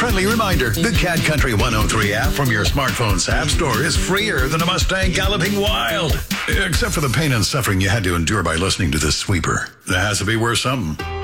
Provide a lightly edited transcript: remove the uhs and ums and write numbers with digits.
friendly reminder, the Cat Country 103 app from your smartphone's app store is freer than a Mustang galloping wild. Except for the pain and suffering you had to endure by listening to this sweeper. That has to be worth something.